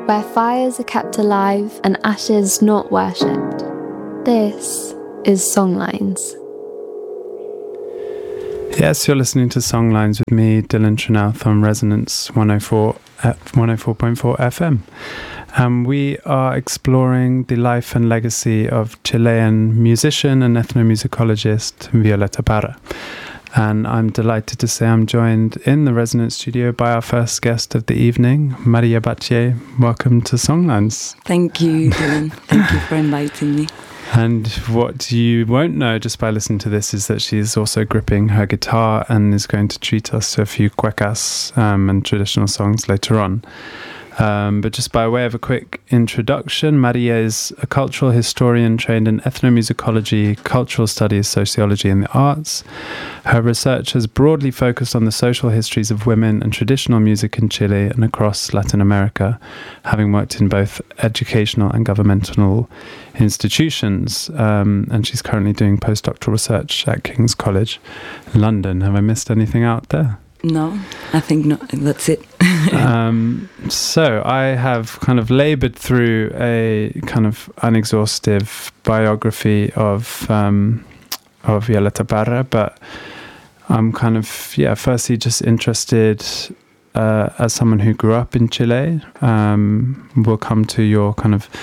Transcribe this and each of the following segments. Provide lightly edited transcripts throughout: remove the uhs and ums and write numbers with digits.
where fires are kept alive and ashes not worshipped. This is Songlines. Yes, you're listening to Songlines with me, Dylan Trenouth, on Resonance 104.4 FM. We are exploring the life and legacy of Chilean musician and ethnomusicologist Violeta Parra. And I'm delighted to say I'm joined in the Resonance studio by our first guest of the evening, Maria Batlle. Welcome to Songlines. Thank you, Dylan. Thank you for inviting me. And what you won't know just by listening to this is that she's also gripping her guitar and is going to treat us to a few cuecas and traditional songs later on. But just by way of a quick introduction, Maria is a cultural historian trained in ethnomusicology, cultural studies, sociology and the arts. Her research has broadly focused on the social histories of women and traditional music in Chile and across Latin America, having worked in both educational and governmental institutions. And she's currently doing postdoctoral research at King's College, London. Have I missed anything out there? No, I think not. That's it. So I have kind of laboured through a kind of unexhaustive biography of Violeta Parra, but I'm kind of, firstly just interested as someone who grew up in Chile. We'll come to your kind of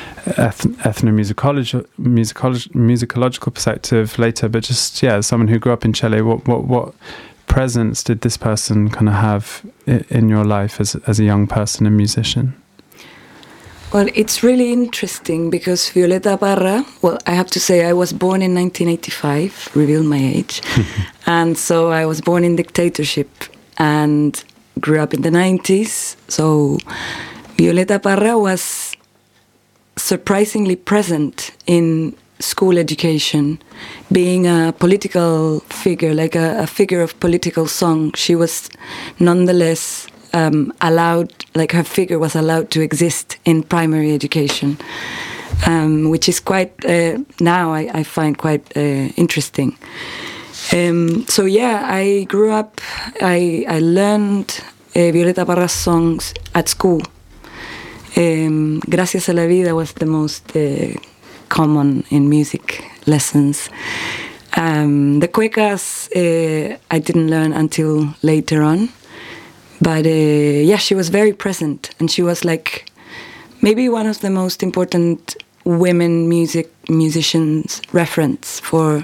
ethnomusicological perspective later, but just, as someone who grew up in Chile, what presence did this person kind of have in your life as a young person and musician? Well, it's really interesting because Violeta Parra, well, I have to say I was born in 1985, reveal my age. And so I was born in dictatorship and grew up in the 90s. So Violeta Parra was surprisingly present in school education, being a political figure, like a figure of political song. She was nonetheless allowed, like her figure was allowed to exist in primary education, which is quite, now I find quite interesting. So I grew up, I learned Violeta Parra's songs at school. Gracias a la Vida was the most common in music lessons. The cuecas I didn't learn until later on, but she was very present, and she was like maybe one of the most important women musicians reference for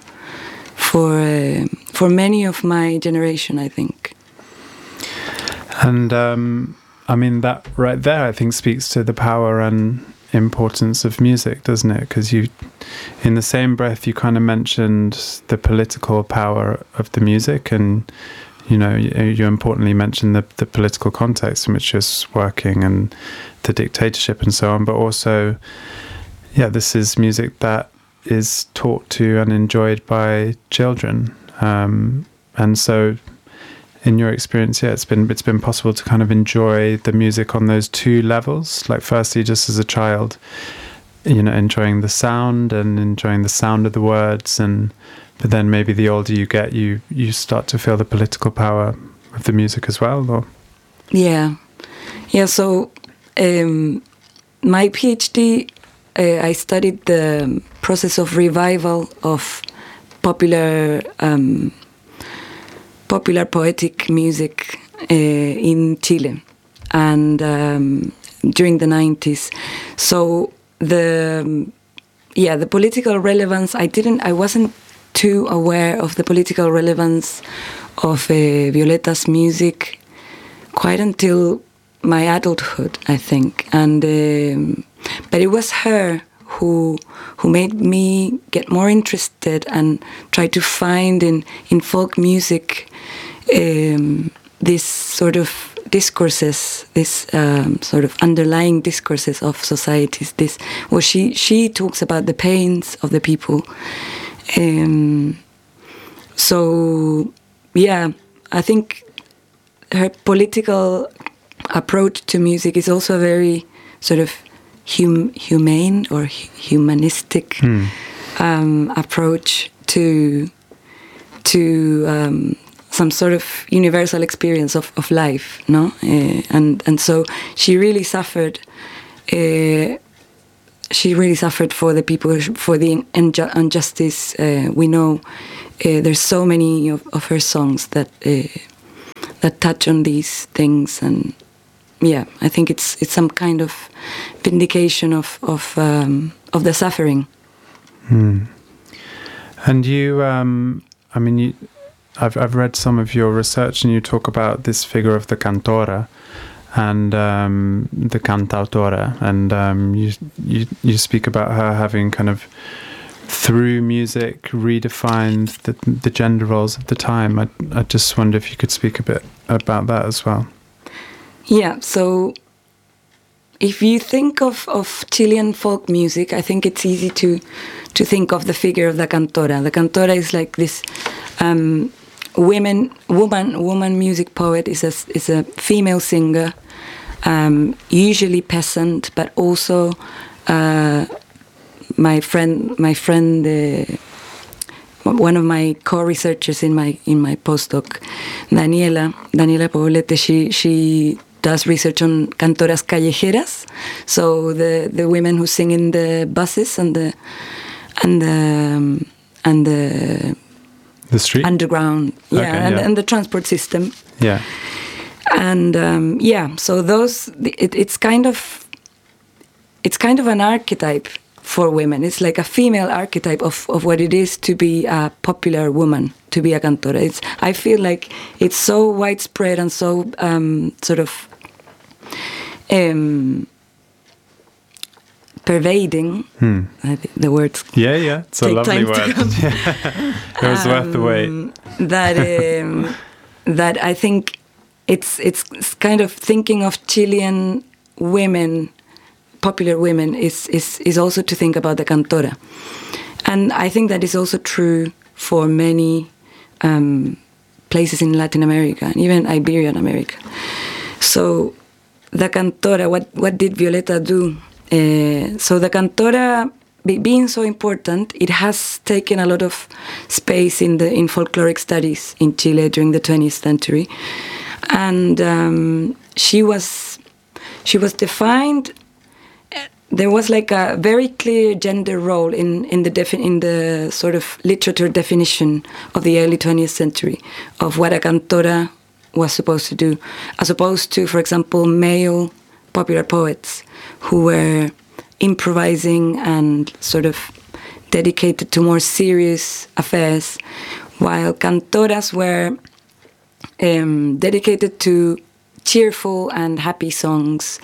many of my generation, I think. And I mean, that right there I think speaks to the power and importance of music, doesn't it? Because you, in the same breath, you kind of mentioned the political power of the music, and you importantly mentioned the political context in which you're working and the dictatorship and so on, but also this is music that is taught to and enjoyed by children, and so in your experience, it's been possible to kind of enjoy the music on those two levels. Like, firstly, just as a child, enjoying the sound and enjoying the sound of the words, but then maybe the older you get, you start to feel the political power of the music as well. Or? Yeah. So my PhD, I studied the process of revival of popular poetic music in Chile, and during the 90s. So the political relevance, I wasn't too aware of the political relevance of Violeta's music quite until my adulthood, I think. And but it was her who made me get more interested and try to find in folk music this sort of discourses, this sort of underlying discourses of societies. She talks about the pains of the people. I think her political approach to music is also very sort of humane or humanistic approach to some sort of universal experience of life, no? And so she really suffered. She really suffered for the people, for the injustice. We know there's so many of her songs that touch on these things, and yeah, I think it's some kind of vindication of the suffering. And you, I mean, I've read some of your research, and you talk about this figure of the cantora and the cantautora, and you speak about her having kind of, through music, redefined the gender roles of the time. I just wonder if you could speak a bit about that as well. Yeah, so if you think of Chilean folk music, I think it's easy to think of the figure of the cantora. The cantora is like this woman music poet, is a female singer, usually peasant, but also my friend, one of my co-researchers in my postdoc, Daniela Poblete, she does research on cantoras callejeras, so the women who sing in the buses and the street underground, and the transport system. Yeah. And so it's kind of an archetype for women. It's like a female archetype of what it is to be a popular woman, to be a cantora. I feel like it's so widespread and so sort of pervading. I think the words. Yeah, it's a lovely word. It was worth the wait. That I think it's kind of thinking of Chilean women, popular women, is also to think about the cantora, and I think that is also true for many places in Latin America and even Iberian America. So the cantora, what did Violeta do? So the cantora, being so important, it has taken a lot of space in folkloric studies in Chile during the 20th century, and she was defined. There was like a very clear gender role in the sort of literature definition of the early 20th century of what a cantora was supposed to do, as opposed to, for example, male popular poets who were improvising and sort of dedicated to more serious affairs, while cantoras were dedicated to cheerful and happy songs.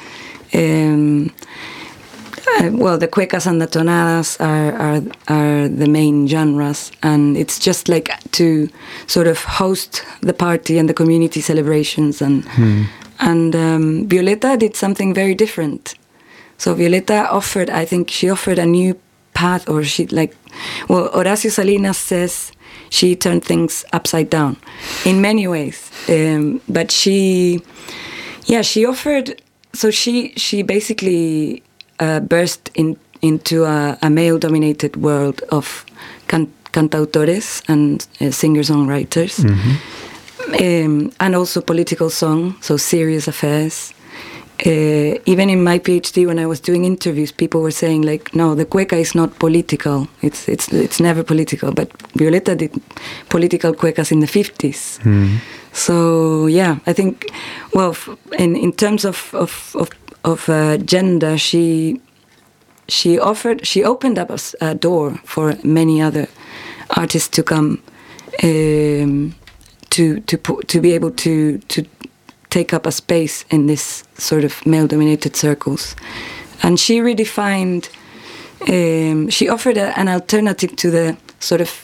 Well, the cuecas and the tonadas are the main genres, and it's just like to sort of host the party and the community celebrations. And Violeta did something very different. So Violeta offered a new path, or Horacio Salinas says she turned things upside down in many ways. But she offered. So she basically burst into a male-dominated world of cantautores and singer-songwriters, and also political song, so serious affairs. Even in my PhD, when I was doing interviews, people were saying like, "No, the cueca is not political. It's never political." But Violeta did political cuecas in the 50s. So yeah, I think, well, in terms of gender, she opened up a door for many other artists to come to be able to take up a space in this sort of male-dominated circles, and she redefined. She offered an alternative to the sort of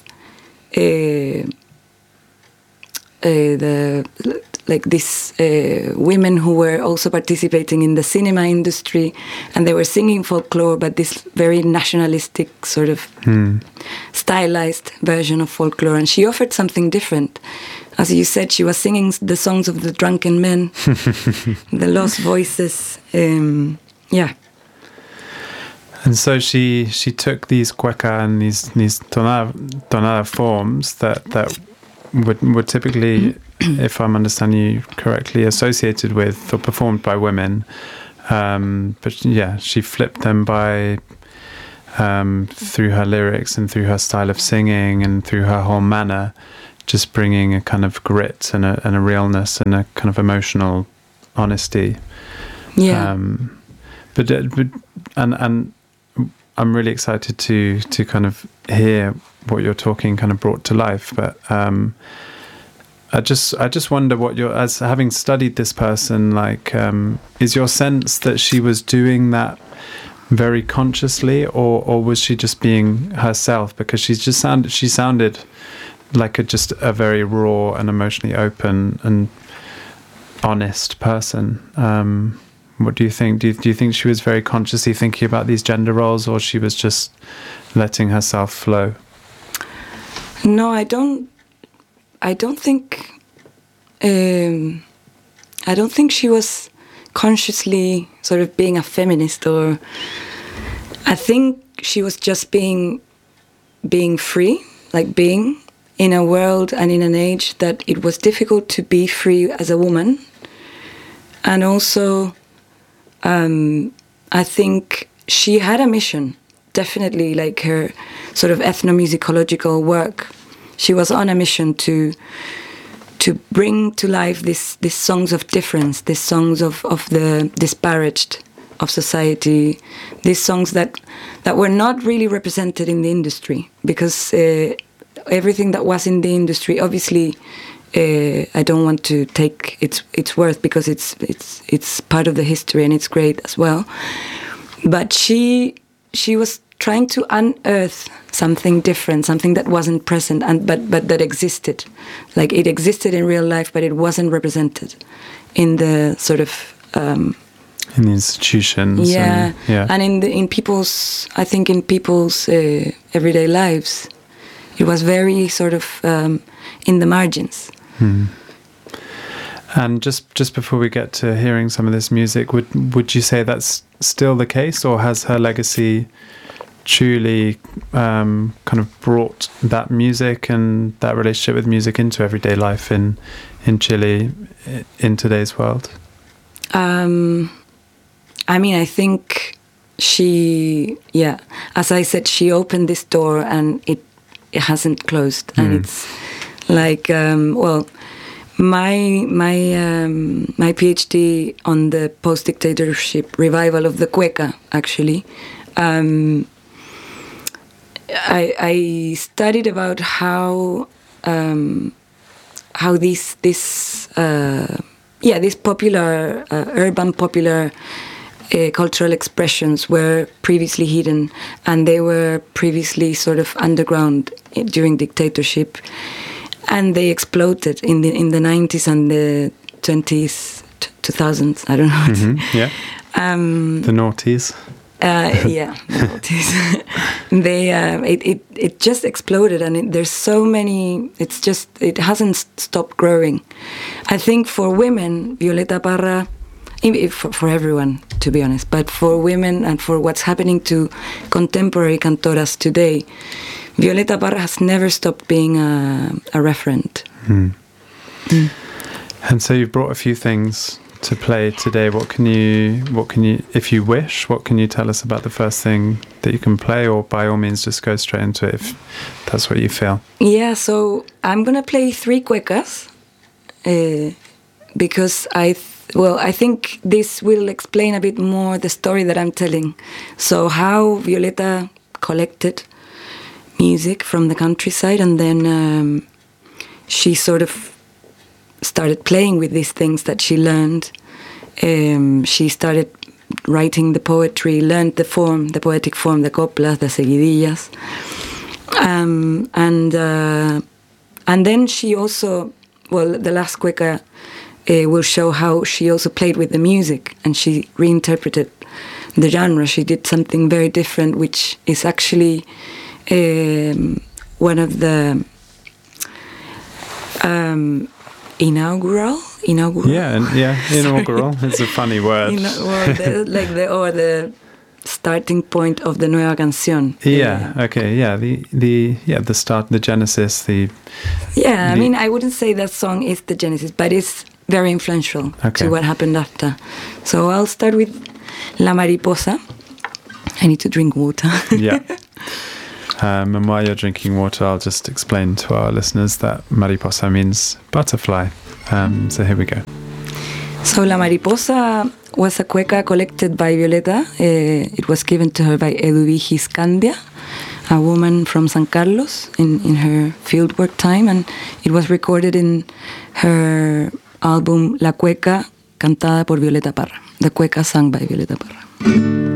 women who were also participating in the cinema industry, and they were singing folklore, but this very nationalistic sort of stylized version of folklore. And she offered something different. As you said, she was singing the songs of the drunken men, the lost voices. Yeah. And so she took these cueca and these tonada forms that would typically if I'm understanding you correctly, associated with or performed by women. But yeah, she flipped them by through her lyrics and through her style of singing and through her whole manner, just bringing a kind of grit and a realness and a kind of emotional honesty. Yeah. But I'm really excited to kind of hear what you're talking kind of brought to life. But I just wonder what as having studied this person, like, is your sense that she was doing that very consciously, or was she just being herself? Because she sounded like just a very raw and emotionally open and honest person. What do you think? Do you think she was very consciously thinking about these gender roles, or she was just letting herself flow? No, I don't think. I don't think she was consciously sort of being a feminist, or I think she was just being free, like being in a world and in an age that it was difficult to be free as a woman. And also, I think she had a mission, definitely, like her sort of ethnomusicological work. She was on a mission to bring to life these songs of difference, these songs of the disparaged of society, these songs that were not really represented in the industry, because everything that was in the industry, obviously, I don't want to take its worth, because it's part of the history and it's great as well. But she was trying to unearth something different, something that wasn't present, but that existed. Like, it existed in real life, but it wasn't represented in the sort of in the institutions. Yeah, and in people's, I think in people's everyday lives, it was very sort of in the margins. And just before we get to hearing some of this music, would you say that's still the case, or has her legacy truly kind of brought that music and that relationship with music into everyday life in Chile in today's world? I mean, I think she, as I said, she opened this door and it hasn't closed. And it's like, my PhD on the post-dictatorship revival of the cueca, actually, I studied about how these popular urban popular cultural expressions were previously hidden, and they were previously sort of underground during dictatorship, and they exploded in the 90s and the 2000s. I don't know. The noughties. It just exploded, and there's so many. It hasn't stopped growing. I think for women, Violeta Parra, for everyone, to be honest, but for women and for what's happening to contemporary cantoras today, Violeta Parra has never stopped being a referent. And so you've brought a few things to play today. What can you, if you wish, what can you tell us about the first thing that you can play, or by all means just go straight into it if that's what you feel? Yeah, so I'm gonna play 3 cuecas because I think this will explain a bit more the story that I'm telling. So how Violeta collected music from the countryside, and then she sort of started playing with these things that she learned. She started writing the poetry, learned the poetic form, the coplas, the seguidillas. And then she also, the last cueca will show how she also played with the music, and she reinterpreted the genre. She did something very different, which is actually one of the inaugural. Inaugural. It's a funny word. starting point of the Nueva Canción. Yeah. Okay. Yeah. The start, the genesis. I mean, I wouldn't say that song is the genesis, but it's very influential to what happened after. So I'll start with La Mariposa. I need to drink water. Yeah. And while you're drinking water, I'll just explain to our listeners that mariposa means butterfly. So here we go. So La Mariposa was a cueca collected by Violeta. It was given to her by Eduvigis Candia, a woman from San Carlos in her fieldwork time, and it was recorded in her album La Cueca, cantada por Violeta Parra. The cueca sung by Violeta Parra.